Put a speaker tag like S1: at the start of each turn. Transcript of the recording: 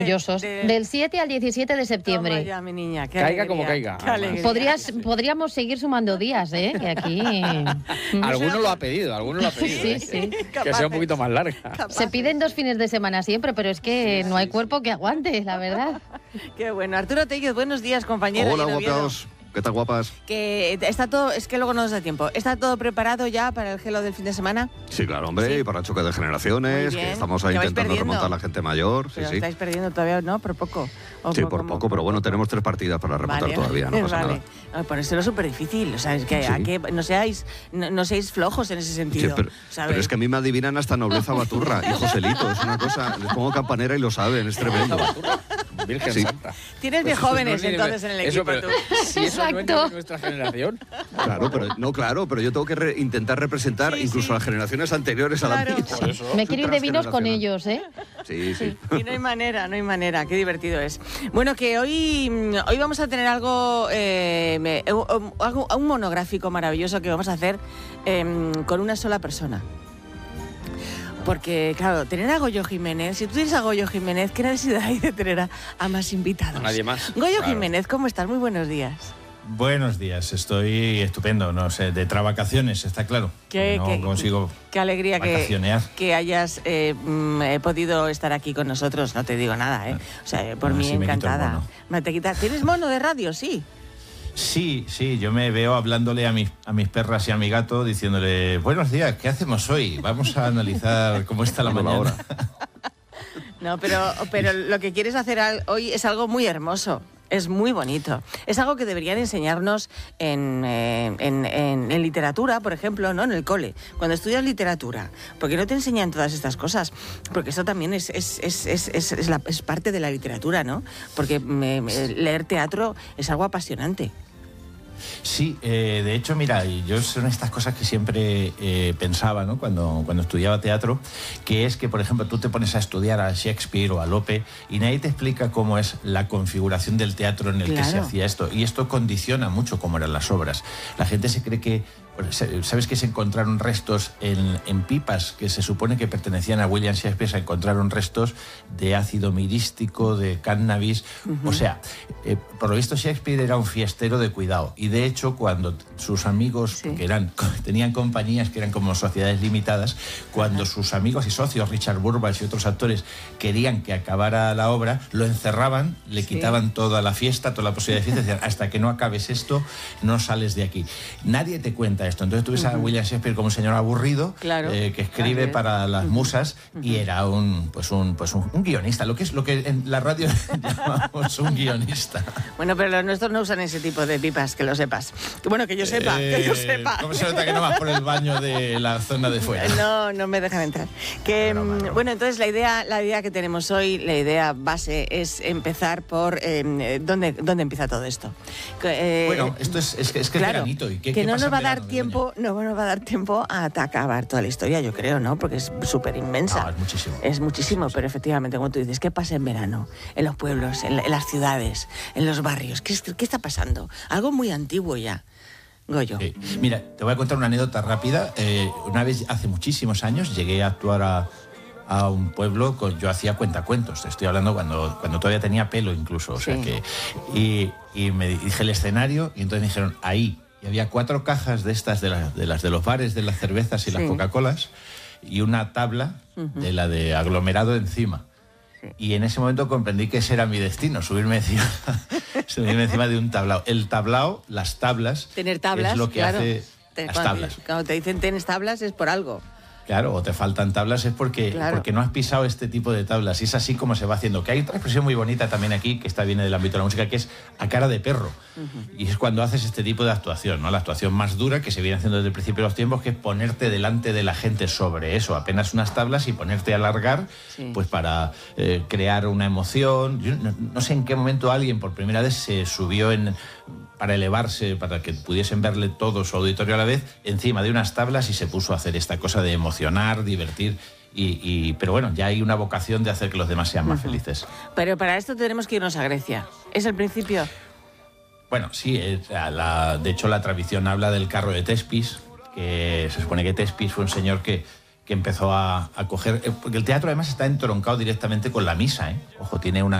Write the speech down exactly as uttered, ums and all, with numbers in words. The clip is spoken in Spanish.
S1: Maravillosos.
S2: De-
S1: Del siete al diecisiete de septiembre.
S2: Toma ya, mi niña, qué
S3: Caiga
S2: alegría,
S3: como caiga,
S2: qué
S3: además.
S2: alegría.
S1: Podrías, podríamos seguir sumando días, ¿eh? Que aquí
S3: Alguno lo ha pedido, alguno lo ha pedido.
S1: Sí,
S3: ¿eh?
S1: sí.
S3: Que sea un poquito más larga.
S1: se piden dos fines de semana siempre, pero es que no hay cuerpo que aguante, la verdad.
S2: Qué bueno. Arturo Tellez, buenos días, compañero.
S4: Hola,
S2: de Oviedo.
S4: guapos. ¿Qué tal, guapas?
S2: Que está todo, es que luego no nos da tiempo. ¿Está todo preparado ya para el gelo del fin de semana?
S4: Sí, claro, hombre,
S2: Sí.
S4: y para el choque de generaciones,
S2: Muy bien.
S4: que estamos ahí
S2: Que vais
S4: intentando
S2: perdiendo.
S4: remontar a la gente mayor. Sí,
S2: Pero
S4: sí.
S2: estáis perdiendo todavía, ¿no? Por poco. ¿O
S4: Sí,
S2: po-
S4: por
S2: cómo?
S4: poco, pero bueno, tenemos tres partidas para remontar
S2: Vale.
S4: todavía, no pasa
S2: vale.
S4: nada.
S2: No, ponérselo es súper difícil. O sea, es que,
S4: Sí.
S2: a que no seáis no, no seáis flojos en ese
S4: Sí,
S2: sentido.
S4: pero,
S2: ¿sabes?
S4: pero es que a mí me adivinan hasta Nobleza Baturra y Joselito, es una cosa, les pongo campanera y lo saben, es tremendo.
S3: Virgen
S4: Sí.
S3: Santa.
S2: Tienes de
S3: Pues eso
S2: jóvenes
S3: no es ni de-
S2: entonces en el
S3: eso,
S2: equipo.
S3: pero
S2: tú.
S3: si eso no es ni
S1: Exacto.
S3: de nuestra generación.
S4: Claro, pero no, claro, pero yo tengo que re- intentar representar
S2: Sí,
S4: incluso
S2: sí.
S4: a las generaciones anteriores a la
S2: Claro.
S4: mía.
S3: Por eso.
S1: Me quiero ir de vinos con
S4: Transgeneracional.
S1: ellos, ¿eh?
S4: Sí, sí.
S2: Y no hay manera, no hay manera. Qué divertido es. Bueno, que hoy, mm, hoy vamos a tener algo, eh, me- un, algo- un monográfico maravilloso que vamos a hacer em, con una sola persona. Porque, claro, tener a Goyo Jiménez, si tú tienes a Goyo Jiménez, ¿qué necesidad hay de tener a, a más invitados?
S3: Nadie más.
S2: Goyo
S3: Claro.
S2: Jiménez, ¿cómo estás? Muy buenos días.
S5: Buenos días, estoy estupendo, no sé, de travacaciones, está claro.
S2: Qué,
S5: no
S2: qué-
S5: consigo
S2: qué alegría que,
S5: vacacionear.
S2: que hayas eh, mm, eh, podido estar aquí con nosotros. No te digo nada, ¿eh? O sea, eh, por
S5: No,
S2: mí
S5: sí me quito el
S2: encantada.
S5: mono.
S2: Me te quita- ¿Tienes mono de radio? Sí.
S5: Sí, sí, yo me veo hablándole a mis, a mis perras y a mi gato diciéndole, buenos días, ¿qué hacemos hoy? Vamos a analizar cómo está la
S4: Bueno, la
S5: mañana.
S2: No, pero, pero lo que quieres hacer al- hoy es algo muy hermoso. Es muy bonito. Es algo que deberían enseñarnos en, eh, en, en- en literatura, por ejemplo, ¿no? En el cole. Cuando estudias literatura. Porque no te enseñan todas estas cosas. Porque eso también es, es, es, es, es- es la- es parte de la literatura, ¿no? Porque me- me- leer teatro es algo apasionante.
S5: Sí, eh, de hecho, mira, y yo son estas cosas que siempre eh, pensaba, ¿no? Cuando, cuando estudiaba teatro, que es que, por ejemplo, tú te pones a estudiar a Shakespeare o a Lope y nadie te explica cómo es la configuración del teatro en el que se
S2: Claro.
S5: hacía esto. Y esto condiciona mucho cómo eran las obras. La gente se cree que... pues, se- ¿Sabes que se encontraron restos en, en pipas que se supone que pertenecían a William Shakespeare? Se encontraron restos de ácido mirístico, de cannabis. O sea, eh, por lo visto Shakespeare era un fiestero de cuidado. Y de hecho, cuando sus amigos,
S2: Sí.
S5: que eran, tenían compañías que eran como sociedades limitadas, cuando sus amigos y socios, Richard Burbage y otros actores, querían que acabara la obra, lo encerraban, le
S2: Sí.
S5: quitaban toda la fiesta, toda la posibilidad de fiesta, decían, hasta que no acabes esto, no sales de aquí. Nadie te cuenta esto. Entonces tú ves a William Shakespeare como un señor aburrido,
S2: Claro.
S5: eh, que escribe
S2: Así es.
S5: para las musas, y era un pues un pues un, un guionista, lo que es lo que en la radio llamamos un guionista.
S2: Bueno, pero los nuestros no usan ese tipo de pipas, que lo sepas. Que bueno, que yo sepa, que yo
S5: Eh,
S2: sepa.
S5: ¿Cómo se nota que no vas por el baño de la zona de fuera?
S2: No, no me dejan entrar. Que,
S5: Broma,
S2: mm,
S5: broma.
S2: bueno, entonces la idea, la idea que tenemos hoy, la idea base es empezar por eh, ¿dónde, dónde empieza todo esto. Que, eh,
S5: Bueno, esto es, es que es que es
S2: claro,
S5: veranito. ¿Y qué,
S2: que
S5: qué
S2: no
S5: pasa
S2: nos va a
S5: en
S2: dar
S5: verano,
S2: tiempo, no nos va a dar tiempo a acabar toda la historia, yo creo, ¿no? Porque es súper inmensa.
S5: No, es muchísimo.
S2: Es muchísimo, pero efectivamente, como tú dices, ¿qué pasa en verano? En los pueblos, en, la- en las ciudades, en los barrios. ¿Qué, es- qué está pasando? Algo muy antiguo ya. Goyo.
S5: Sí. Mira, te voy a contar una anécdota rápida. Eh, una vez, hace muchísimos años, llegué a actuar a, a un pueblo, con, yo hacía cuentacuentos, te estoy hablando cuando, cuando todavía tenía pelo incluso, o sea
S2: Sí.
S5: que... Y, y me dije el escenario y entonces me dijeron, ahí. Y había cuatro cajas de estas, de, la- de las de los bares, de las cervezas y las
S2: Sí.
S5: Coca-Colas, y una tabla de la de aglomerado encima. Y en ese momento comprendí que ese era mi destino, subirme encima, subirme encima de un tablao. El tablao, las tablas,
S2: Tener tablas,
S5: es lo que
S2: claro.
S5: hace
S2: Te-
S5: las
S2: cuando,
S5: tablas.
S2: Cuando te dicen tienes tablas es por algo.
S5: Claro, o te faltan tablas es porque,
S2: Claro.
S5: porque no has pisado este tipo de tablas. Y es así como se va haciendo. Que hay otra expresión muy bonita también aquí, que esta viene del ámbito de la música, que es a cara de perro. Y es cuando haces este tipo de actuación, ¿no? La actuación más dura que se viene haciendo desde el principio de los tiempos, que es ponerte delante de la gente sobre eso, apenas unas tablas, y ponerte a alargar,
S2: Sí.
S5: pues para eh, crear una emoción. Yo no, no sé en qué momento alguien por primera vez se subió en... para elevarse, para que pudiesen verle todo su auditorio a la vez, encima de unas tablas, y se puso a hacer esta cosa de emocionar, divertir, y, y- pero bueno, ya hay una vocación de hacer que los demás sean más felices.
S2: Pero para esto tenemos que irnos a Grecia. ¿Es el principio?
S5: Bueno, sí, es, la- de hecho la tradición habla del carro de Tespis, que se supone que Tespis fue un señor que que empezó a, a coger... eh, Porque el teatro además está entroncado directamente con la misa, ¿eh? Ojo, tiene una